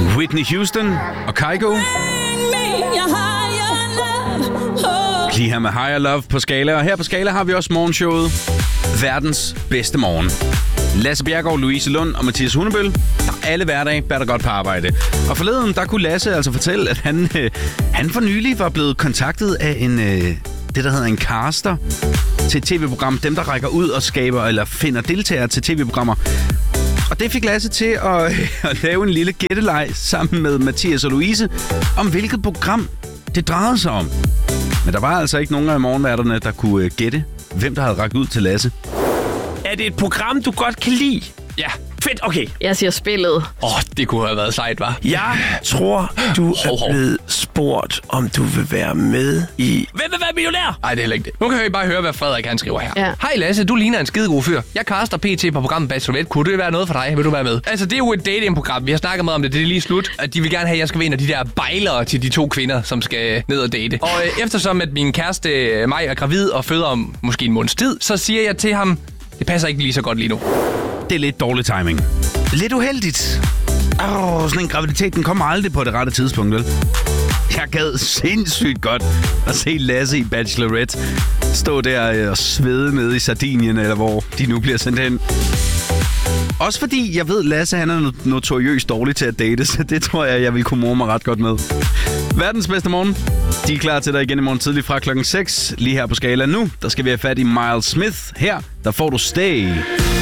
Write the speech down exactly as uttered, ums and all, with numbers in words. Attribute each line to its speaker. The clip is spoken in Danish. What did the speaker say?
Speaker 1: Whitney Houston og Kygo. Lige her med Higher Love på Skala. Og her på Skala har vi også morgenshowet Verdens Bedste Morgen. Lasse Bjerregaard, Louise Lund og Mathias Hundebøl, der alle hverdage bærer der godt på arbejde. Og forleden, der kunne Lasse altså fortælle, at han, øh, han for nylig var blevet kontaktet af en, øh, det, der hedder en caster til et tv-program. Dem, der rækker ud og skaber eller finder deltagere til tv-programmer. Og det fik Lasse til at, øh, at lave en lille gætteleg sammen med Mathias og Louise om, hvilket program det drejede sig om. Men der var altså ikke nogen af morgenværterne, der kunne øh, gætte, hvem der havde rakt ud til Lasse.
Speaker 2: Er det et program, du godt kan lide?
Speaker 3: Ja.
Speaker 2: Fedt, okay.
Speaker 4: Jeg siger spillet.
Speaker 3: Åh, oh, det kunne have været sejt, hva'?
Speaker 2: Jeg tror, du
Speaker 3: hov,
Speaker 2: er
Speaker 3: hov.
Speaker 2: blevet spurgt, om du vil være med i... Hvem vil være millionær?
Speaker 3: Nej, det er heller ikke det. Nu kan vi bare høre, hvad Frederik han skriver her.
Speaker 4: Ja.
Speaker 3: Hej Lasse, du ligner en skidegod fyr. Jeg caster P T på programmet Bachelorette. Kunne det være noget for dig? Vil du være med? Altså, det er jo et datingprogram. Vi har snakket meget om det. Det er lige slut. At de vil gerne have, at jeg skal være en af de der bejlere til de to kvinder, som skal ned og date. Og øh, eftersom at min kæreste øh, mig er gravid og føder om måske en måneds tid, så siger jeg til ham, det passer ikke lige så godt lige nu.
Speaker 1: Det er lidt dårlig timing. Lidt uheldigt. Åh, sådan en graviditet, den kommer aldrig på det rette tidspunkt, vel? Jeg gad sindssygt godt at se Lasse i Bachelorette stå der og svede nede i Sardinien, eller hvor de nu bliver sendt hen. Også fordi jeg ved, Lasse han er notoriøst dårlig til at date, så det tror jeg, jeg vil kunne morme mig ret godt med. Verdens bedste morgen. De er klar til dig igen i morgen tidlig fra klokken seks. Lige her på Skala nu, der skal vi have fat i Miles Smith. Her, der får du Stay.